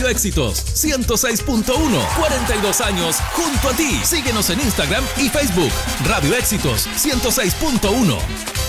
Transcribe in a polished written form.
Radio Éxitos 106.1, 42 años junto a ti. Síguenos en Instagram y Facebook. Radio Éxitos 106.1.